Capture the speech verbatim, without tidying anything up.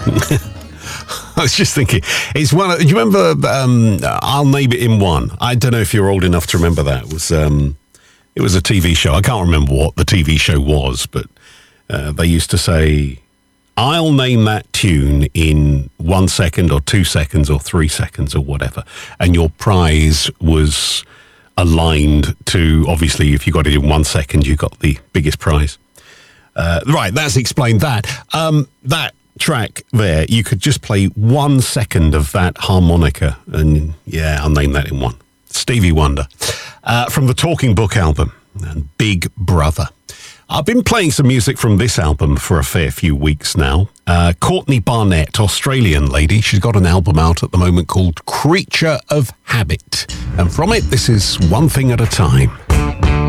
I was just thinking, it's one. Of, do you remember? Um, I'll Name It in One. I don't know if you're old enough to remember that. It was um, it was a T V show. I can't remember what the T V show was, but uh, they used to say, "I'll name that tune in one second, or two seconds, or three seconds, or whatever," and your prize was aligned to. Obviously, if you got it in one second, you got the biggest prize. Uh, right, that's explained that. Um, that. Track there, you could just play one second of that harmonica, and yeah, I'll name that in one. Stevie Wonder, uh, from the Talking Book album, and Big Brother. I've been playing some music from this album for a fair few weeks now. Uh, Courtney Barnett, Australian lady, she's got an album out at the moment called Creature of Habit, and from it, this is One Thing at a Time.